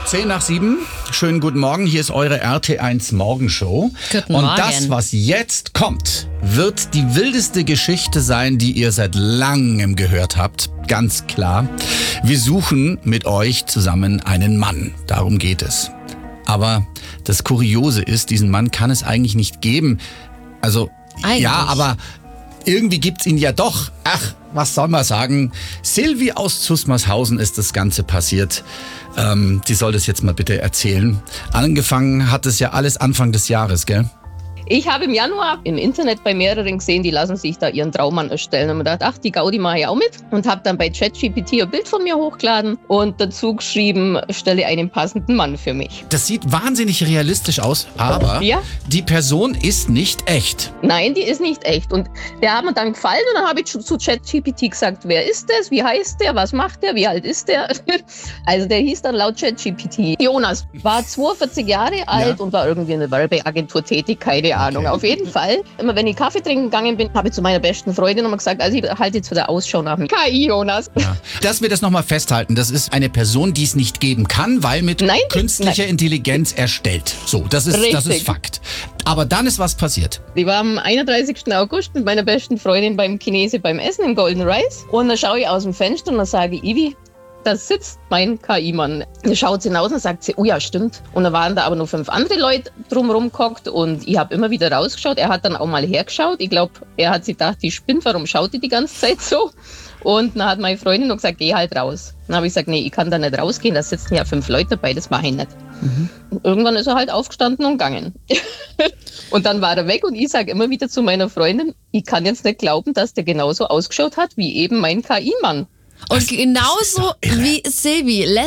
10:10. Schönen guten Morgen, hier ist eure RT1 Morgenshow. Guten Und Morgen. das, was jetzt kommt, wird die wildeste Geschichte sein, die ihr seit langem gehört habt. Ganz klar. Wir suchen mit euch zusammen einen Mann. Darum geht es. Aber das Kuriose ist, diesen Mann kann es eigentlich nicht geben. Also, Eigentlich. ja, aber irgendwie gibt's ihn ja doch. Ach, was soll man sagen? Silvi aus Zusmarshausen ist das Ganze passiert. Die soll das jetzt mal bitte erzählen. Angefangen hat es ja alles Anfang des Jahres, gell? Ich habe im Januar im Internet bei mehreren gesehen, die lassen sich da ihren Traummann erstellen. Und mir gedacht, ach, die Gaudi mache ich auch mit. Und habe dann bei ChatGPT ein Bild von mir hochgeladen und dazu geschrieben, stelle einen passenden Mann für mich. Das sieht wahnsinnig realistisch aus, aber Ja. die Person ist nicht echt. Nein, die ist nicht echt. Und der hat mir dann gefallen und dann habe ich zu ChatGPT gesagt, wer ist das, wie heißt der, was macht der, wie alt ist der? Also der hieß dann laut ChatGPT Jonas, war 42 Jahre alt und war irgendwie in der Werbeagentur tätig, keine Ahnung. Auf jeden Fall, immer wenn ich Kaffee trinken gegangen bin, habe ich zu meiner besten Freundin immer gesagt, also ich halte jetzt wieder Ausschau nach dem KI Jonas. Ja. Dass wir das nochmal festhalten, das ist eine Person, die es nicht geben kann, weil mit Nein, künstlicher Intelligenz erstellt. So, das ist Richtig. Fakt. Aber dann ist was passiert. Ich war am 31. August mit meiner besten Freundin beim Chinese beim Essen im Golden Rice und dann schaue ich aus dem Fenster und dann sage ich, Ivi, da sitzt mein KI-Mann. Dann schaut sie hinaus und sagt sie, oh ja, stimmt. Und dann waren da aber noch 5 andere Leute drumherum gehockt und ich habe immer wieder rausgeschaut. Er hat dann auch mal hergeschaut. Ich glaube, er hat sich gedacht, die spinnt, warum schaut die ganze Zeit so? Und dann hat meine Freundin noch gesagt, geh halt raus. Dann habe ich gesagt, nee, ich kann da nicht rausgehen, da sitzen ja 5 Leute dabei, das mache ich nicht. Und irgendwann ist er halt aufgestanden und gegangen. Und dann war er weg und ich sage immer wieder zu meiner Freundin, ich kann jetzt nicht glauben, dass der genauso ausgeschaut hat wie eben mein KI-Mann. Und genauso doch irre. wie Silvi